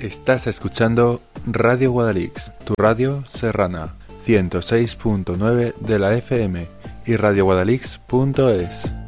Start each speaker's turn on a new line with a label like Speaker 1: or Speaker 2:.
Speaker 1: Estás escuchando Radio Guadalix, tu radio serrana, 106.9 de la FM y radioguadalix.es.